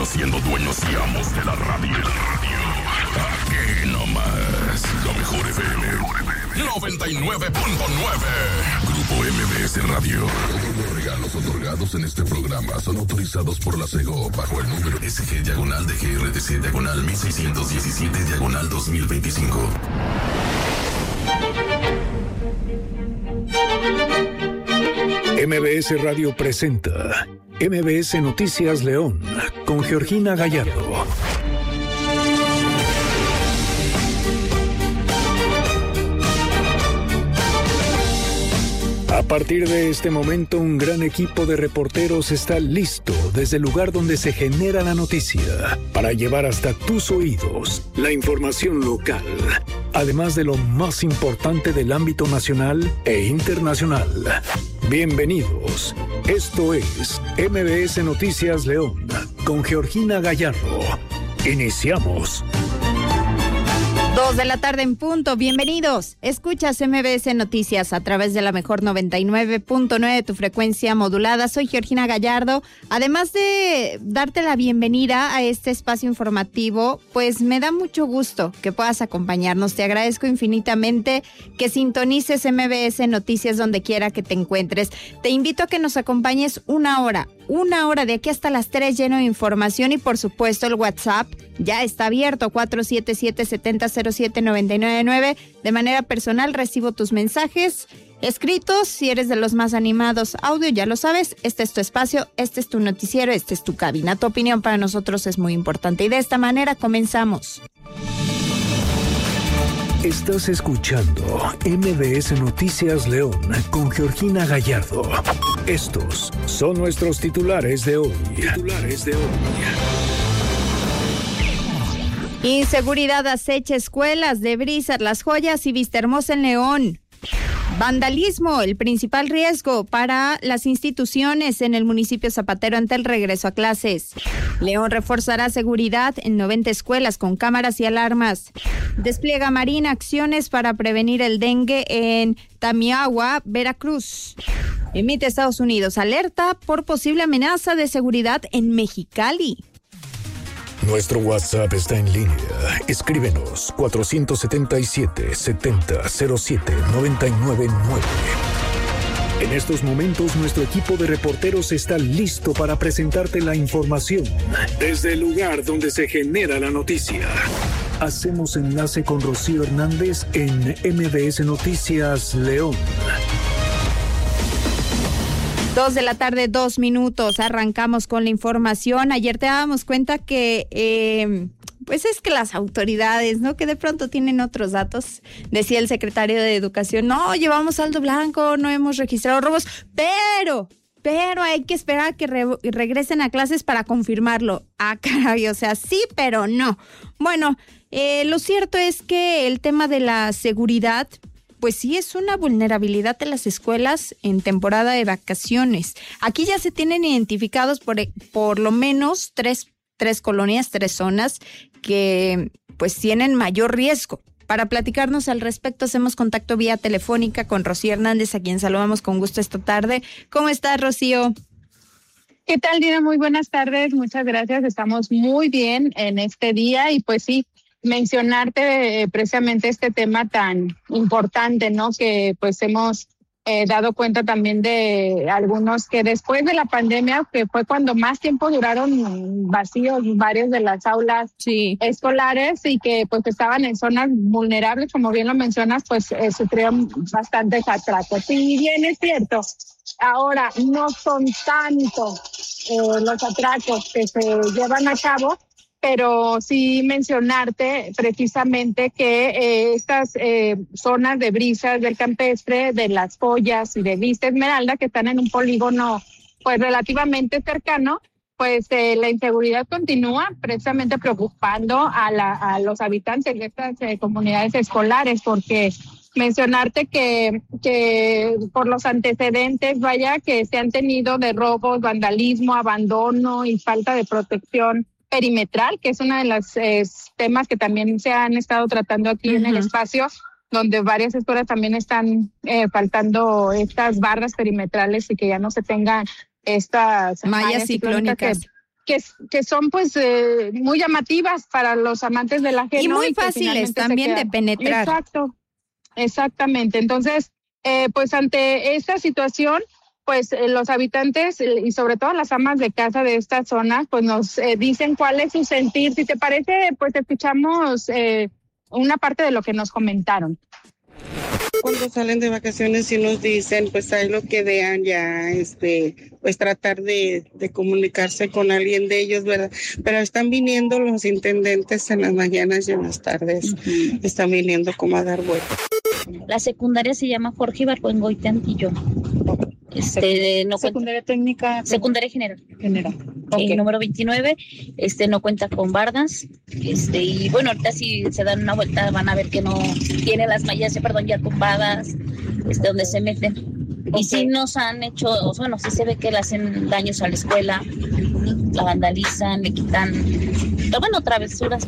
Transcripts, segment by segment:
años siendo dueños y amos de la radio. Aquí nomás, la mejor FM 99.9. Grupo MBS Radio. Todos los regalos otorgados en este programa son autorizados por la SEGO bajo el número SG-DGRTC-1617-2025. MBS Radio presenta MBS Noticias León con Georgina Gallardo. A partir de este momento, un gran equipo de reporteros está listo desde el lugar donde se genera la noticia para llevar hasta tus oídos la información local, además de lo más importante del ámbito nacional e internacional. Bienvenidos. Esto es MBS Noticias León con Georgina Gallardo. Iniciamos. 2 de la tarde en punto, bienvenidos. Escuchas MBS Noticias a través de la mejor 99.9 de tu frecuencia modulada. Soy Georgina Gallardo. Además de darte la bienvenida a este espacio informativo, pues me da mucho gusto que puedas acompañarnos. Te agradezco infinitamente que sintonices MBS Noticias donde quiera que te encuentres. Te invito a que nos acompañes una hora de aquí hasta las 3 lleno de información y por supuesto el WhatsApp ya está abierto, 477-7007-999. De manera personal recibo tus mensajes escritos, si eres de los más animados, audio, ya lo sabes, este es tu espacio, este es tu noticiero, este es tu cabina. Tu opinión para nosotros es muy importante y de esta manera comenzamos. Estás escuchando MBS Noticias León con Georgina Gallardo. Estos son nuestros titulares de hoy. Inseguridad acecha escuelas de Brisas, Las Joyas y Vistahermosa en León. Vandalismo, el principal riesgo para las instituciones en el municipio zapatero ante el regreso a clases. León reforzará seguridad en 90 escuelas con cámaras y alarmas. Despliega Marina acciones para prevenir el dengue en Tamiahua, Veracruz. Emite Estados Unidos alerta por posible amenaza de seguridad en Mexicali. Nuestro WhatsApp está en línea. Escríbenos 477-7007-999. En estos momentos, nuestro equipo de reporteros está listo para presentarte la información desde el lugar donde se genera la noticia. Hacemos enlace con Rocío Hernández en MBS Noticias León. 2 de la tarde, 2 minutos. Arrancamos con la información. Ayer te dábamos cuenta que, pues es que las autoridades, ¿no? Que de pronto tienen otros datos. Decía el secretario de Educación, no, llevamos saldo blanco, no hemos registrado robos, pero hay que esperar a que regresen a clases para confirmarlo. Ah, caray, o sea, sí, pero no. Bueno, lo cierto es que el tema de la seguridad, pues sí es una vulnerabilidad de las escuelas en temporada de vacaciones. Aquí ya se tienen identificados por lo menos tres colonias, 3 zonas que pues tienen mayor riesgo. Para platicarnos al respecto hacemos contacto vía telefónica con Rocío Hernández, a quien saludamos con gusto esta tarde. ¿Cómo estás, Rocío? ¿Qué tal, Dina? Muy buenas tardes, muchas gracias. Estamos muy bien en este día y pues sí, mencionarte precisamente este tema tan importante, ¿no? Que pues hemos dado cuenta también de algunos que después de la pandemia, que fue cuando más tiempo duraron vacíos varios de las aulas escolares y que pues estaban en zonas vulnerables, como bien lo mencionas, pues sufrieron bastantes atracos. Y bien es cierto, ahora no son tantos los atracos que se llevan a cabo, pero sí mencionarte precisamente que estas zonas de Brisas del Campestre, de Las Joyas y de Vista Esmeralda, que están en un polígono pues relativamente cercano, pues la inseguridad continúa precisamente preocupando a los habitantes de estas comunidades escolares, porque mencionarte que por los antecedentes, vaya, que se han tenido de robos, vandalismo, abandono y falta de protección perimetral, que es uno de los temas que también se han estado tratando aquí en el espacio, donde varias escuelas también están faltando estas barras perimetrales y que ya no se tengan estas mallas ciclónicas que son pues muy llamativas para los amantes del ajeno. Y muy fáciles también de penetrar. Exacto, exactamente. Entonces, pues ante esta situación, pues los habitantes y sobre todo las amas de casa de esta zona, pues nos dicen cuál es su sentir. Si te parece, pues escuchamos una parte de lo que nos comentaron. Cuando salen de vacaciones sí nos dicen, pues ahí lo que vean ya, pues tratar de comunicarse con alguien de ellos, ¿verdad? Pero están viniendo los intendentes en las mañanas y en las tardes, están viniendo como a dar vueltas. La secundaria se llama Jorge Ibargüengoitia Antillón. No secundaria cuenta, técnica. Secundaria general. Okay. Número 29, no cuenta con bardas, y bueno, ahorita si se dan una vuelta van a ver que no tiene las mallas, ya tumbadas, donde se meten. Okay. Y sí nos han hecho, bueno, sí se ve que le hacen daños a la escuela, la vandalizan, le quitan, travesuras.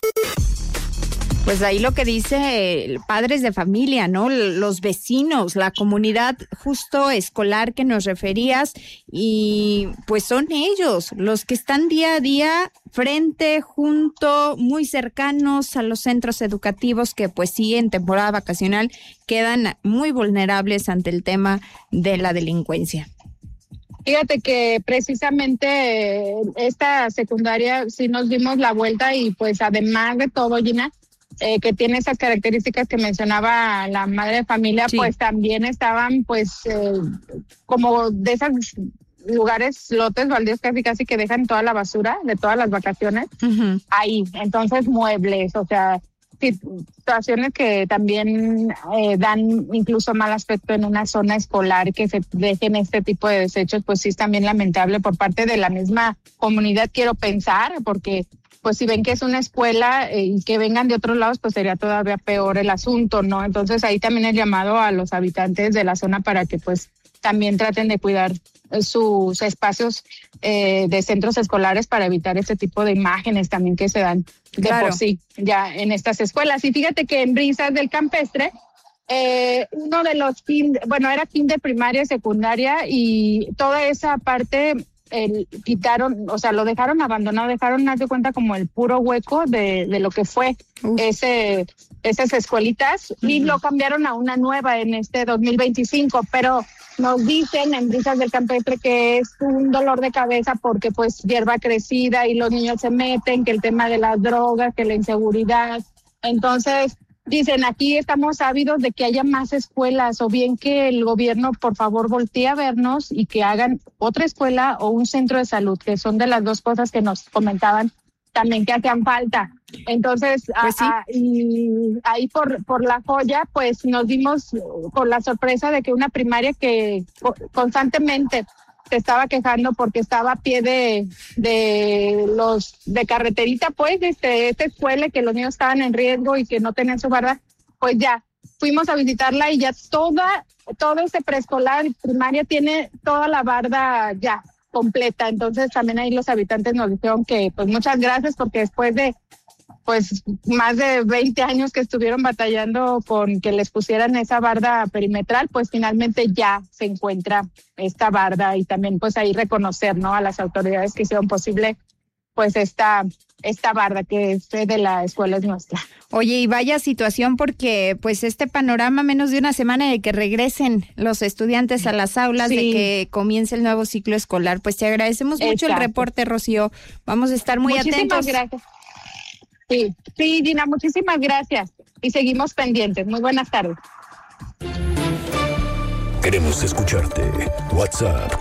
Pues ahí lo que dice padres de familia, ¿no? Los vecinos, la comunidad justo escolar que nos referías, y pues son ellos los que están día a día frente, junto, muy cercanos a los centros educativos que pues sí en temporada vacacional quedan muy vulnerables ante el tema de la delincuencia. Fíjate que precisamente esta secundaria sí nos dimos la vuelta y pues además de todo, Gina, que tiene esas características que mencionaba la madre de familia, sí. Pues también estaban pues como de esos lugares, lotes baldíos casi que dejan toda la basura de todas las vacaciones ahí. Entonces muebles, o sea, situaciones que también dan incluso mal aspecto en una zona escolar, que se dejen este tipo de desechos, pues sí es también lamentable por parte de la misma comunidad, quiero pensar, porque pues si ven que es una escuela y que vengan de otros lados, pues sería todavía peor el asunto, ¿no? Entonces ahí también el llamado a los habitantes de la zona para que pues también traten de cuidar sus espacios de centros escolares para evitar este tipo de imágenes también que se dan de por sí ya en estas escuelas. Y fíjate que en Brisas del Campestre, uno de los era kinder primaria, secundaria, y toda esa parte quitaron, o sea, lo dejaron abandonado, dejaron, haz de cuenta, como el puro hueco de lo que fue esas escuelitas, y lo cambiaron a una nueva en este 2025, pero nos dicen en Brisas del Campestre que es un dolor de cabeza porque pues hierba crecida y los niños se meten, que el tema de las drogas, que la inseguridad. Entonces dicen, aquí estamos ávidos de que haya más escuelas, o bien que el gobierno por favor voltee a vernos y que hagan otra escuela o un centro de salud, que son de las dos cosas que nos comentaban también que hacían falta. Entonces, pues sí. Y ahí por La Joya, pues nos dimos con la sorpresa de que una primaria que constantemente se estaba quejando porque estaba a pie de carreterita, pues, esta escuela, que los niños estaban en riesgo y que no tenían su barda, pues ya fuimos a visitarla y ya todo ese preescolar y primaria tiene toda la barda ya completa. Entonces también ahí los habitantes nos dijeron que pues muchas gracias, porque después de pues más de 20 años que estuvieron batallando con que les pusieran esa barda perimetral, pues finalmente ya se encuentra esta barda, y también pues ahí reconocer, ¿no?, a las autoridades que hicieron posible pues esta barda que es de la escuela es nuestra. Oye, y vaya situación, porque pues este panorama, menos de una semana de que regresen los estudiantes a las aulas, sí, de que comience el nuevo ciclo escolar, pues te agradecemos mucho el reporte, Rocío. Vamos a estar muy atentos. Gracias. Sí, Gina, muchísimas gracias. Y seguimos pendientes. Muy buenas tardes. Queremos escucharte. WhatsApp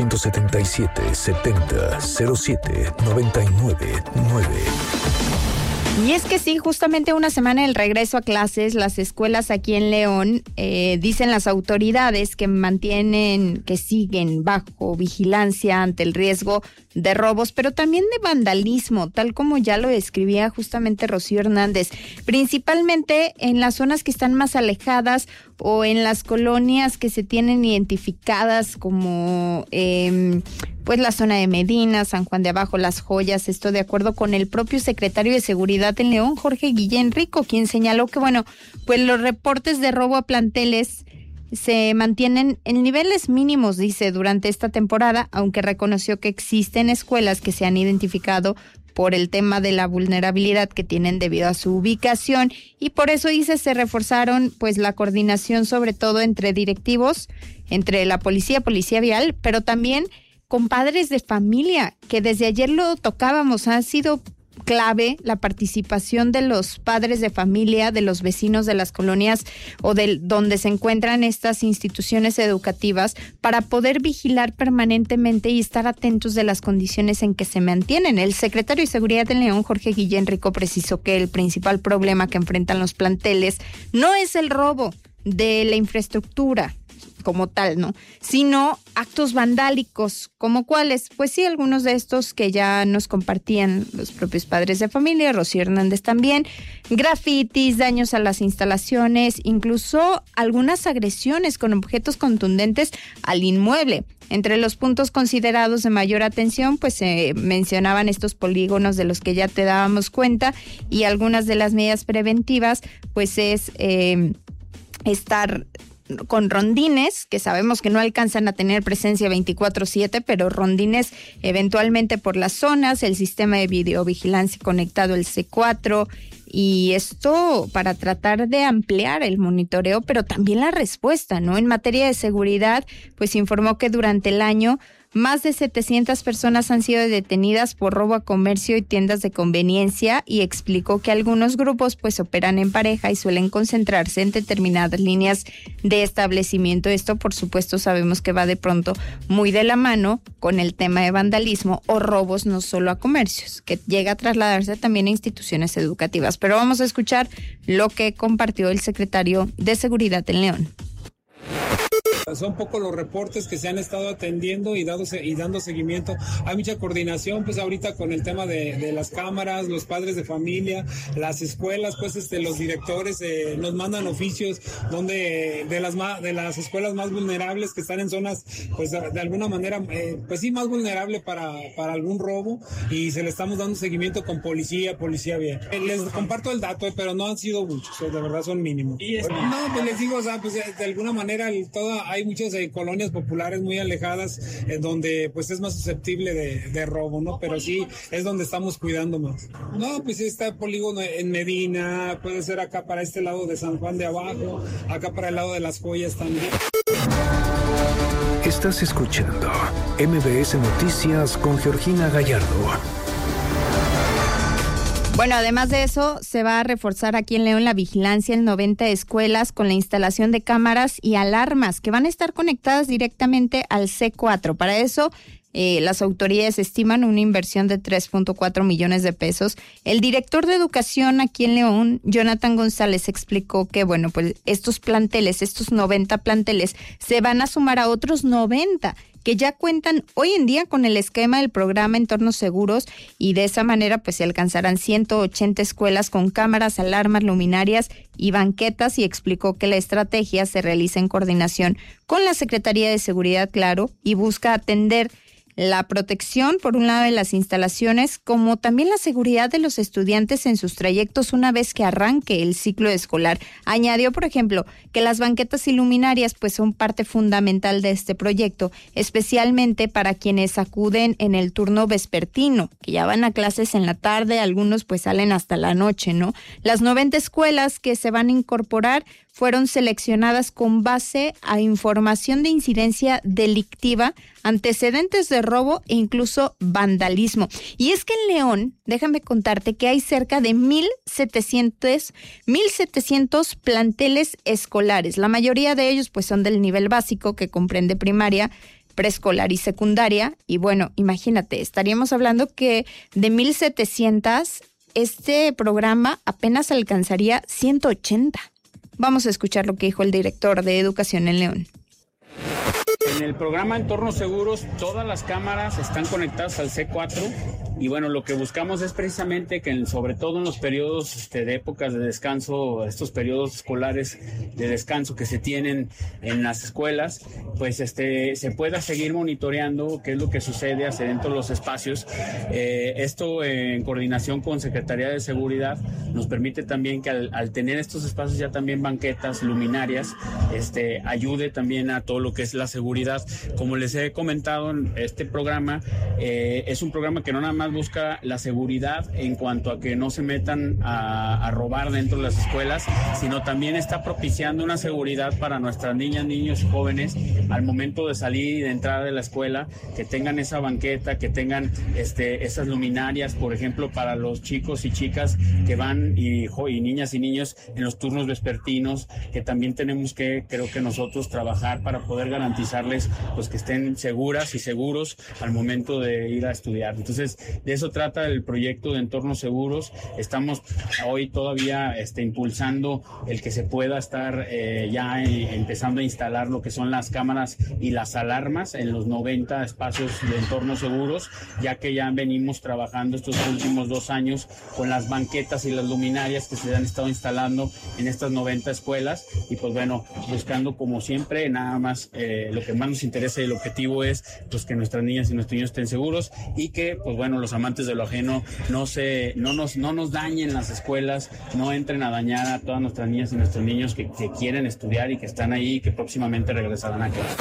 477-70-07-99-9. Y es que sí, justamente una semana del regreso a clases, las escuelas aquí en León, dicen las autoridades que siguen bajo vigilancia ante el riesgo de robos, pero también de vandalismo, tal como ya lo describía justamente Rocío Hernández, principalmente en las zonas que están más alejadas o en las colonias que se tienen identificadas como pues la zona de Medina, San Juan de Abajo, Las Joyas. Esto de acuerdo con el propio secretario de Seguridad en León, Jorge Guillén Rico, quien señaló que, bueno, pues los reportes de robo a planteles se mantienen en niveles mínimos, dice, durante esta temporada, aunque reconoció que existen escuelas que se han identificado por el tema de la vulnerabilidad que tienen debido a su ubicación, y por eso, dice, se reforzaron pues la coordinación, sobre todo entre directivos, entre la policía vial, pero también con padres de familia, que desde ayer lo tocábamos. Ha sido clave la participación de los padres de familia, de los vecinos de las colonias o de donde se encuentran estas instituciones educativas, para poder vigilar permanentemente y estar atentos de las condiciones en que se mantienen. El secretario de Seguridad en León, Jorge Guillén Rico, precisó que el principal problema que enfrentan los planteles no es el robo de la infraestructura como tal, ¿no?, sino actos vandálicos, como cuáles. Pues sí, algunos de estos que ya nos compartían los propios padres de familia, Rocío Hernández también, grafitis, daños a las instalaciones, incluso algunas agresiones con objetos contundentes al inmueble. Entre los puntos considerados de mayor atención, pues se mencionaban estos polígonos de los que ya te dábamos cuenta, y algunas de las medidas preventivas, pues es estar con rondines, que sabemos que no alcanzan a tener presencia 24/7, pero rondines eventualmente por las zonas, el sistema de videovigilancia conectado, el C4, y esto para tratar de ampliar el monitoreo, pero también la respuesta, ¿no? En materia de seguridad, pues informó que durante el año más de 700 personas han sido detenidas por robo a comercio y tiendas de conveniencia, y explicó que algunos grupos pues operan en pareja y suelen concentrarse en determinadas líneas de establecimiento. Esto, por supuesto, sabemos que va de pronto muy de la mano con el tema de vandalismo o robos no solo a comercios, que llega a trasladarse también a instituciones educativas. Pero vamos a escuchar lo que compartió el secretario de Seguridad en León. Son pocos los reportes que se han estado atendiendo y dando seguimiento. Hay mucha coordinación, pues ahorita con el tema de las cámaras, los padres de familia, las escuelas, pues los directores nos mandan oficios donde de las escuelas más vulnerables que están en zonas, pues de alguna manera, pues sí, más vulnerable para algún robo, y se le estamos dando seguimiento con policía bien. Les comparto el dato, pero no han sido muchos, de verdad son mínimos. No, pues les digo, o sea, pues de alguna manera hay muchas colonias populares muy alejadas donde pues es más susceptible de robo, ¿no? Pero sí es donde estamos cuidando más. No, pues está polígono en Medina, puede ser acá para este lado de San Juan de Abajo, acá para el lado de Las Joyas también. Estás escuchando MBS Noticias con Georgina Gallardo. Bueno, además de eso, se va a reforzar aquí en León la vigilancia en 90 escuelas con la instalación de cámaras y alarmas que van a estar conectadas directamente al C4. Para eso, las autoridades estiman una inversión de 3.4 millones de pesos. El director de educación aquí en León, Jonathan González, explicó que, bueno, pues estos 90 planteles, se van a sumar a otros 90 que ya cuentan hoy en día con el esquema del programa Entornos Seguros, y de esa manera pues se alcanzarán 180 escuelas con cámaras, alarmas, luminarias y banquetas, y explicó que la estrategia se realiza en coordinación con la Secretaría de Seguridad, claro, y busca atender la protección, por un lado, de las instalaciones, como también la seguridad de los estudiantes en sus trayectos una vez que arranque el ciclo escolar. Añadió, por ejemplo, que las banquetas y luminarias pues son parte fundamental de este proyecto, especialmente para quienes acuden en el turno vespertino, que ya van a clases en la tarde, algunos pues salen hasta la noche, ¿no? Las 90 escuelas que se van a incorporar fueron seleccionadas con base a información de incidencia delictiva, antecedentes de robo e incluso vandalismo. Y es que en León, déjame contarte que hay cerca de 1,700 planteles escolares. La mayoría de ellos pues son del nivel básico, que comprende primaria, preescolar y secundaria. Y bueno, imagínate, estaríamos hablando que de 1,700, este programa apenas alcanzaría 180. Vamos a escuchar lo que dijo el director de Educación en León. En el programa Entornos Seguros, todas las cámaras están conectadas al C4 y bueno, lo que buscamos es precisamente que sobre todo en los periodos de épocas de descanso, estos periodos escolares de descanso que se tienen en las escuelas, pues se pueda seguir monitoreando qué es lo que sucede hacia dentro de los espacios. Esto en coordinación con Secretaría de Seguridad nos permite también que al tener estos espacios ya también banquetas, luminarias, ayude también a todo lo que es la seguridad. Como les he comentado, este programa es un programa que no nada más busca la seguridad en cuanto a que no se metan a robar dentro de las escuelas, sino también está propiciando una seguridad para nuestras niñas, niños y jóvenes al momento de salir y de entrar de la escuela, que tengan esa banqueta, que tengan esas luminarias, por ejemplo, para los chicos y chicas que van y niñas y niños en los turnos vespertinos, que también tenemos que, creo que nosotros, trabajar para poder garantizarles pues que estén seguras y seguros al momento de ir a estudiar. Entonces, de eso trata el proyecto de Entornos Seguros. Estamos hoy todavía impulsando el que se pueda estar ya empezando a instalar lo que son las cámaras y las alarmas en los 90 espacios de Entornos Seguros, ya que ya venimos trabajando estos últimos 2 años con las banquetas y las luminarias que se han estado instalando en estas 90 escuelas y pues bueno, buscando como siempre nada más lo que más nos interesa y el objetivo es pues que nuestras niñas y nuestros niños estén seguros y que pues bueno, los amantes de lo ajeno no nos dañen las escuelas, no entren a dañar a todas nuestras niñas y nuestros niños que quieren estudiar y que están ahí y que próximamente regresarán a clase.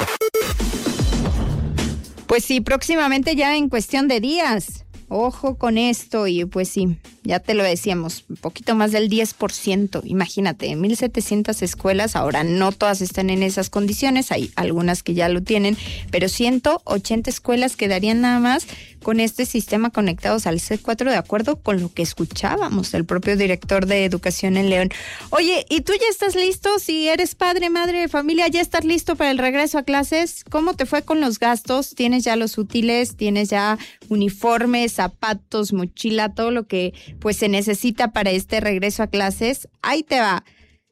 Pues sí, próximamente ya en cuestión de días. Ojo con esto y pues sí, ya te lo decíamos, un poquito más del 10%, imagínate, 1,700 escuelas, ahora no todas están en esas condiciones, hay algunas que ya lo tienen, pero 180 escuelas quedarían nada más con este sistema conectados al C4, de acuerdo con lo que escuchábamos del propio director de Educación en León. Oye, ¿y tú ya estás listo? Si eres padre, madre de familia, ¿ya estás listo para el regreso a clases? ¿Cómo te fue con los gastos? ¿Tienes ya los útiles? ¿Tienes ya uniformes, zapatos, mochila, todo lo que pues se necesita para este regreso a clases? Ahí te va.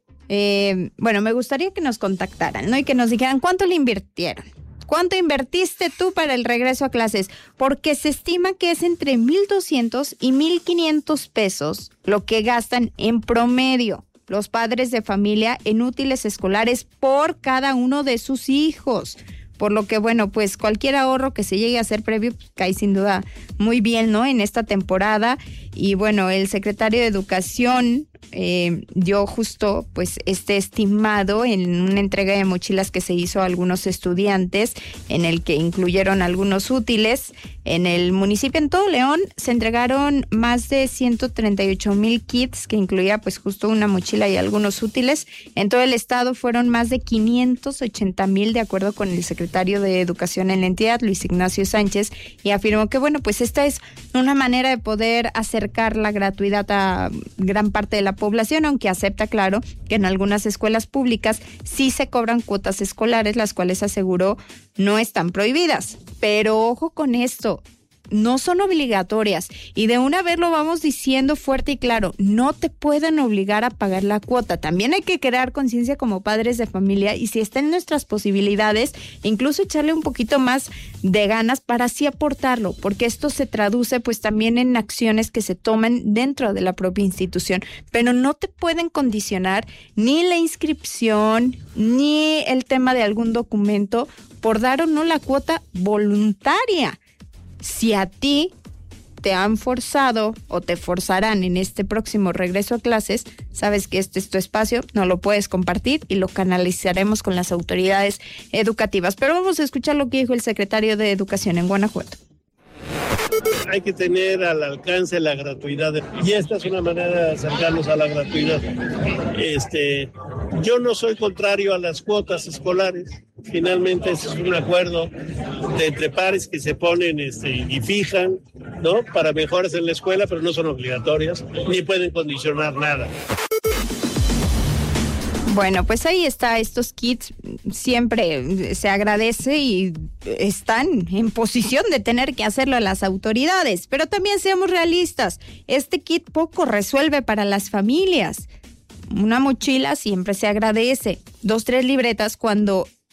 Bueno, me gustaría que nos contactaran, ¿no? Y que nos dijeran cuánto le invirtieron. ¿Cuánto invertiste tú para el regreso a clases? Porque se estima que es entre 1,200 y 1,500 pesos lo que gastan en promedio los padres de familia en útiles escolares por cada uno de sus hijos. Por lo que, bueno, pues cualquier ahorro que se llegue a hacer previo pues, cae sin duda muy bien, ¿no? En esta temporada. Y bueno, el secretario de Educación dio justo pues este estimado en una entrega de mochilas que se hizo a algunos estudiantes, en el que incluyeron algunos útiles. En el municipio, en todo León, se entregaron más de 138,000 kits, que incluía pues justo una mochila y algunos útiles. En todo el estado fueron más de 580,000, de acuerdo con el secretario de Educación en la entidad, Luis Ignacio Sánchez, y afirmó que bueno, pues esta es una manera de poder acercar la gratuidad a gran parte de la población, aunque acepta, claro, que en algunas escuelas públicas sí se cobran cuotas escolares, las cuales aseguró no están prohibidas. Pero ojo con esto, no son obligatorias y de una vez lo vamos diciendo fuerte y claro, no te pueden obligar a pagar la cuota. También hay que crear conciencia como padres de familia y si está en nuestras posibilidades, incluso echarle un poquito más de ganas para así aportarlo, porque esto se traduce pues también en acciones que se toman dentro de la propia institución, pero no te pueden condicionar ni la inscripción ni el tema de algún documento por dar o no la cuota voluntaria. Si a ti te han forzado o te forzarán en este próximo regreso a clases, sabes que este es tu espacio, no lo puedes compartir y lo canalizaremos con las autoridades educativas. Pero vamos a escuchar lo que dijo el secretario de Educación en Guanajuato. Hay que tener al alcance la gratuidad y esta es una manera de acercarnos a la gratuidad. Yo no soy contrario a las cuotas escolares. Finalmente ese es un acuerdo entre pares que se ponen y fijan, ¿no? Para mejoras en la escuela, pero no son obligatorias ni pueden condicionar nada. Bueno, pues ahí está, estos kits siempre se agradece y están en posición de tener que hacerlo a las autoridades, pero también seamos realistas, este kit poco resuelve para las familias. Una mochila siempre se agradece, 2, 3 libretas cuando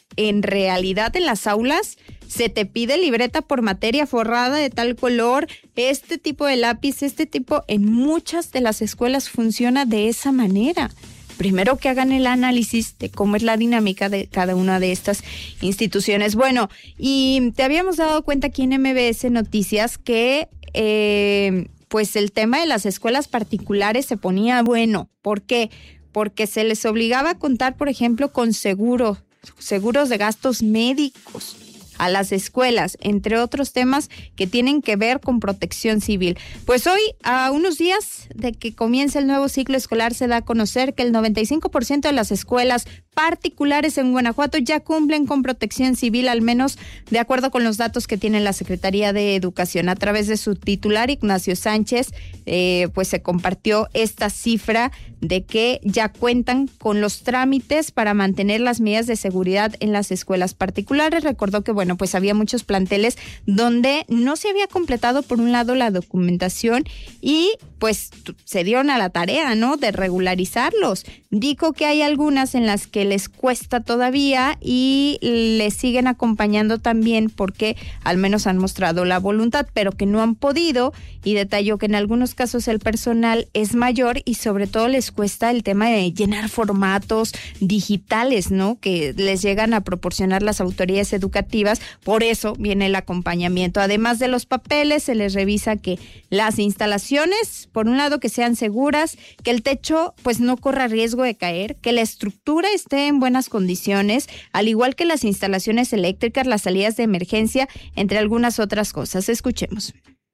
en realidad en las aulas se te pide libreta por materia forrada de tal color, este tipo de lápiz, en muchas de las escuelas funciona de esa manera. Primero que hagan el análisis de cómo es la dinámica de cada una de estas instituciones. Bueno, y te habíamos dado cuenta aquí en MBS Noticias que pues el tema de las escuelas particulares se ponía bueno. ¿Por qué? Porque se les obligaba a contar, por ejemplo, con seguros de gastos médicos a las escuelas, entre otros temas que tienen que ver con protección civil. Pues hoy, a unos días de que comience el nuevo ciclo escolar, se da a conocer que el 95% de las escuelas particulares en Guanajuato ya cumplen con protección civil, al menos de acuerdo con los datos que tiene la Secretaría de Educación. A través de su titular, Ignacio Sánchez, pues se compartió esta cifra de que ya cuentan con los trámites para mantener las medidas de seguridad en las escuelas particulares. Recordó que, bueno, pues había muchos planteles donde no se había completado, por un lado, la documentación y pues se dieron a la tarea, ¿no?, de regularizarlos. Dijo que hay algunas en las que les cuesta todavía y les siguen acompañando también porque al menos han mostrado la voluntad, pero que no han podido, y detalló que en algunos casos el personal es mayor y sobre todo les cuesta el tema de llenar formatos digitales, ¿no?, que les llegan a proporcionar las autoridades educativas. Por eso viene el acompañamiento. Además de los papeles, se les revisa que las instalaciones, por un lado, que sean seguras, que el techo pues no corra riesgo de caer, que la estructura esté en buenas condiciones, al igual que las instalaciones eléctricas, las salidas de emergencia, entre algunas otras cosas. Escuchemos.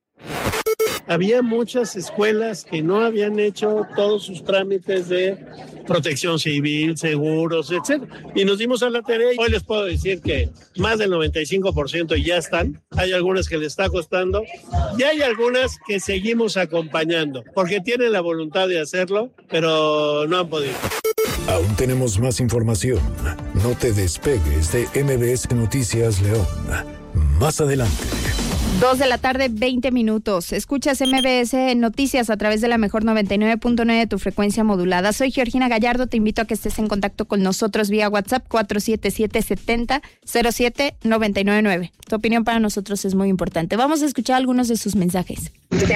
Había muchas escuelas que no habían hecho todos sus trámites de protección civil, seguros, etcétera. Y nos dimos a la tarea y hoy les puedo decir que más del 95% ya están. Hay algunas que les está costando y hay algunas que seguimos acompañando porque tienen la voluntad de hacerlo, pero no han podido. Aún tenemos más información. No te despegues de MBS Noticias León. Más adelante. 2:20 p.m. Escuchas MBS Noticias a través de la mejor 99.9 de tu frecuencia modulada. Soy Georgina Gallardo, te invito a que estés en contacto con nosotros vía WhatsApp 477-70-07-999. Tu opinión para nosotros es muy importante. Vamos a escuchar algunos de sus mensajes.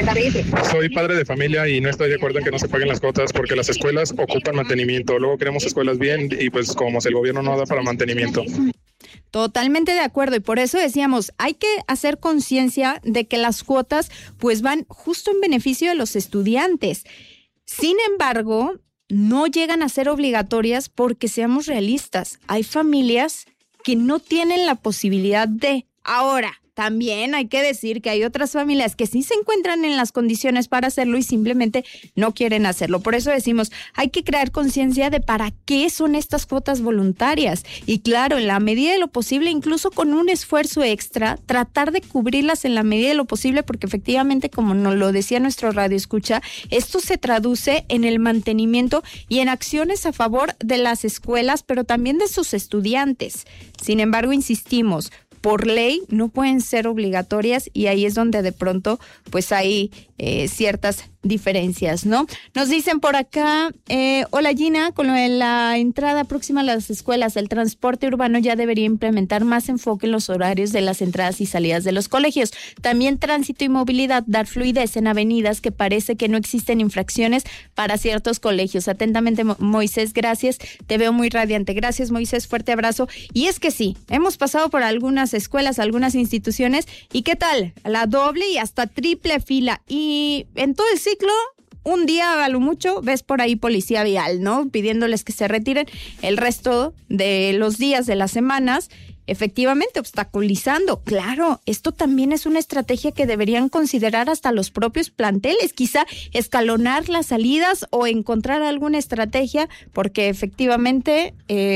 Soy padre de familia y no estoy de acuerdo en que no se paguen las cuotas porque las escuelas ocupan mantenimiento. Luego queremos escuelas bien y pues como el gobierno no da para mantenimiento. Totalmente de acuerdo, y por eso decíamos, hay que hacer conciencia de que las cuotas pues van justo en beneficio de los estudiantes. Sin embargo, no llegan a ser obligatorias porque, seamos realistas, hay familias que no tienen la posibilidad de. Ahora, también hay que decir que hay otras familias que sí se encuentran en las condiciones para hacerlo y simplemente no quieren hacerlo. Por eso decimos, hay que crear conciencia de para qué son estas cuotas voluntarias. Y claro, en la medida de lo posible, incluso con un esfuerzo extra, tratar de cubrirlas en la medida de lo posible, porque efectivamente, como nos lo decía nuestro radioescucha, esto se traduce en el mantenimiento y en acciones a favor de las escuelas, pero también de sus estudiantes. Sin embargo, insistimos, por ley no pueden ser obligatorias y ahí es donde de pronto pues hay ciertas diferencias, ¿no? Nos dicen por acá, hola Gina, con lo de la entrada próxima a las escuelas, el transporte urbano ya debería implementar más enfoque en los horarios de las entradas y salidas de los colegios. También tránsito y movilidad, dar fluidez en avenidas que parece que no existen infracciones para ciertos colegios. Atentamente, Moisés, gracias, te veo muy radiante. Gracias, Moisés, fuerte abrazo. Y es que sí, hemos pasado por algunas escuelas, algunas instituciones, y ¿qué tal? La doble y hasta triple fila, y en todo el ciclo, un día a lo mucho ves por ahí policía vial, ¿no?, pidiéndoles que se retiren. El resto de los días de las semanas, efectivamente obstaculizando. Claro, esto también es una estrategia que deberían considerar hasta los propios planteles, quizá escalonar las salidas o encontrar alguna estrategia, porque efectivamente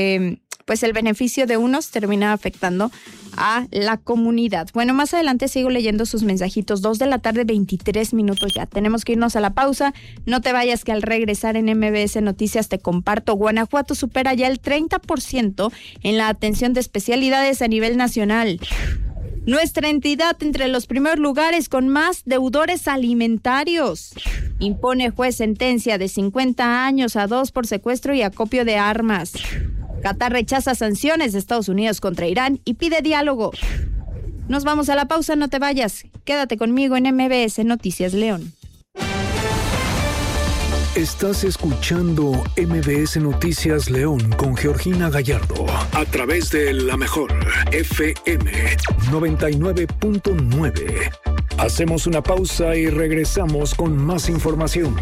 pues el beneficio de unos termina afectando a la comunidad. Bueno, más adelante sigo leyendo sus mensajitos. 2:23 p.m. ya. Tenemos que irnos a la pausa. No te vayas, que al regresar en MBS Noticias te comparto. Guanajuato supera ya el 30% en la atención de especialidades a nivel nacional. Nuestra entidad entre los primeros lugares con más deudores alimentarios. Impone juez sentencia de 50 años a 2 por secuestro y acopio de armas. Qatar rechaza sanciones de Estados Unidos contra Irán y pide diálogo. Nos vamos a la pausa, no te vayas. Quédate conmigo en MBS Noticias León. Estás escuchando MBS Noticias León con Georgina Gallardo a través de La Mejor FM 99.9. Hacemos una pausa y regresamos con más información.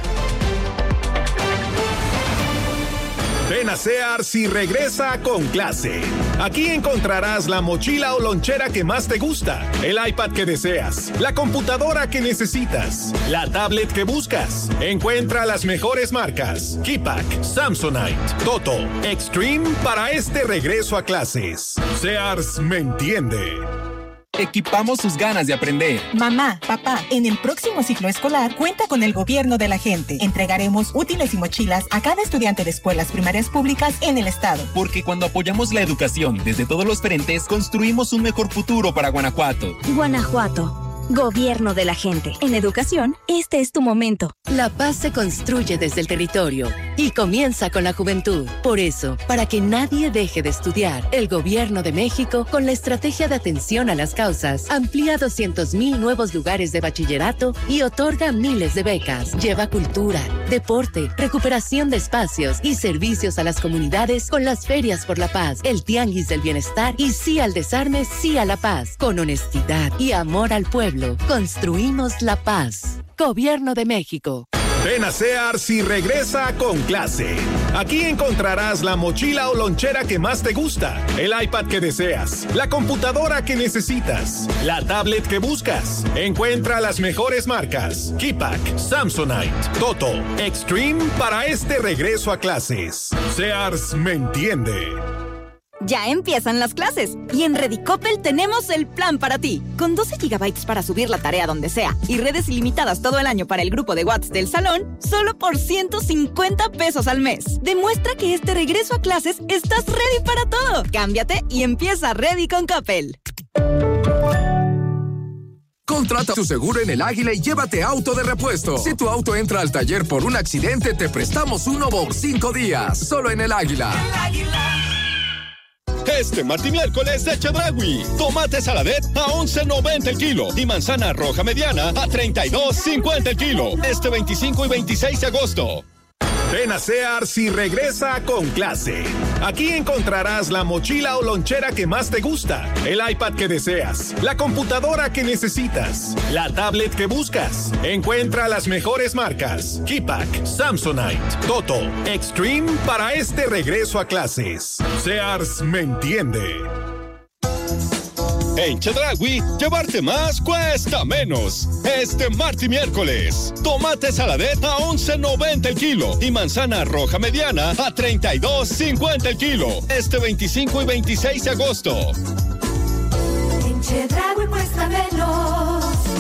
Ven a Sears y regresa con clase. Aquí encontrarás la mochila o lonchera que más te gusta, el iPad que deseas, la computadora que necesitas, la tablet que buscas. Encuentra las mejores marcas: Keypack, Samsonite, Toto, Extreme para este regreso a clases. Sears me entiende. Equipamos sus ganas de aprender. Mamá, papá, en el próximo ciclo escolar cuenta con el gobierno de la gente. Entregaremos útiles y mochilas a cada estudiante de escuelas primarias públicas en el estado. Porque cuando apoyamos la educación desde todos los frentes, construimos un mejor futuro para Guanajuato. Guanajuato. Gobierno de la gente. En educación, este es tu momento. La paz se construye desde el territorio y comienza con la juventud. Por eso, para que nadie deje de estudiar, el Gobierno de México, con la estrategia de atención a las causas, amplía 200,000 nuevos lugares de bachillerato y otorga miles de becas. Lleva cultura, deporte, recuperación de espacios y servicios a las comunidades con las ferias por la paz, el tianguis del bienestar y sí al desarme, sí a la paz. Con honestidad y amor al pueblo, construimos la paz. Gobierno de México. Ven a Sears y regresa con clase. Aquí encontrarás la mochila o lonchera que más te gusta, el iPad que deseas, la computadora que necesitas, la tablet que buscas. Encuentra las mejores marcas: Keypack, Samsonite, Toto, Extreme para este regreso a clases. Sears me entiende. Ya empiezan las clases y en Redicopel tenemos el plan para ti. Con 12 GB para subir la tarea donde sea y redes ilimitadas todo el año para el grupo de WhatsApp del salón, solo por 150 pesos al mes. Demuestra que este regreso a clases estás ready para todo. Cámbiate y empieza Ready con Coppel. Contrata tu seguro en El Águila y llévate auto de repuesto. Si tu auto entra al taller por un accidente, te prestamos uno por 5 días. Solo en El Águila. El Águila. Este martes y miércoles de Chedraui. Tomate saladet a $11.90 el kilo y manzana roja mediana a $32.50 el kilo. Este 25 y 26 de agosto. Ven a Sears y regresa con clase. Aquí encontrarás la mochila o lonchera que más te gusta, el iPad que deseas, la computadora que necesitas, la tablet que buscas. Encuentra las mejores marcas: Keypack, Samsonite, Toto, Extreme para este regreso a clases. Sears me entiende. En Chedraui, llevarte más cuesta menos. Este martes y miércoles, tomate saladet a $11.90 el kilo y manzana roja mediana a $32.50 el kilo. Este 25 y 26 de agosto. En Chedraui cuesta menos.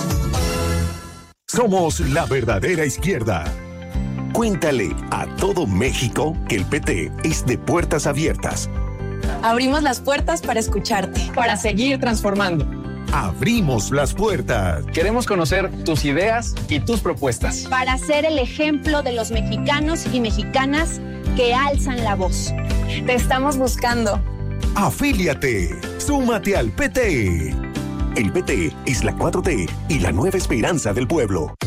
Somos la verdadera izquierda. Cuéntale a todo México que el PT es de puertas abiertas. Abrimos las puertas para escucharte, para seguir transformando. Abrimos las puertas. Queremos conocer tus ideas y tus propuestas. Para ser el ejemplo de los mexicanos y mexicanas que alzan la voz. Te estamos buscando. Afíliate. Súmate al PT. El PT es la 4T y la nueva esperanza del pueblo.